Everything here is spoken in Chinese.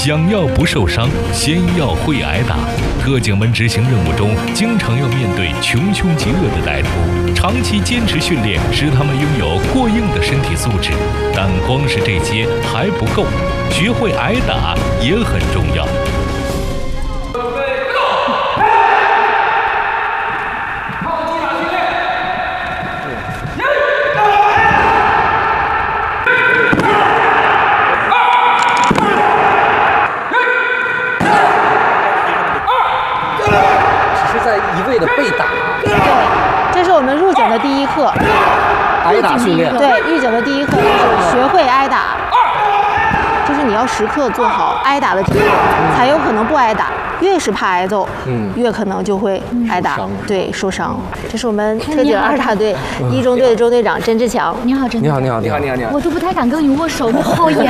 想要不受伤，先要会挨打。特警们执行任务中，经常要面对穷凶极恶的歹徒，长期坚持训练使他们拥有过硬的身体素质。但光是这些还不够，学会挨打也很重要。 一味的被打， 对，这是我们入警的第一课， 挨打训练。 对，预警的第一课就是学会挨打，就是你要时刻做好挨打的准备，才有可能不挨打。越是怕挨揍，越可能就会挨打，对，受伤。这是我们特警2大队1中队的中队长甄志强。 你好，甄队长。 你好。 我都不太敢跟你握手，你好严